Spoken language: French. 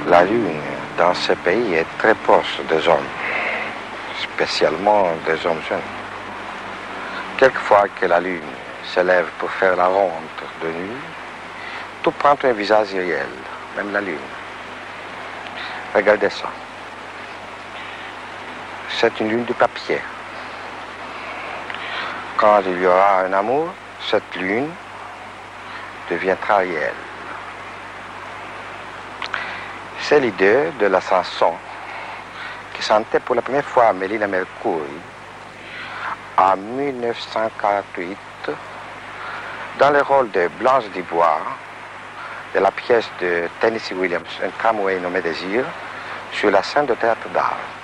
La Lune, dans ce pays, est très proche des hommes, spécialement des hommes jeunes. Quelquefois que la Lune se lève pour faire la ronde de nuit, tout prend un visage réel, même la Lune. Regardez ça. C'est une lune de papier. Quand il y aura un amour, cette lune deviendra réelle. C'est l'idée de la chanson qui chantait pour la première fois Mélina Mercouri en 1948 dans le rôle de Blanche Dubois de la pièce de Tennessee Williams, Un tramway nommé Désir, sur la scène de théâtre d'art.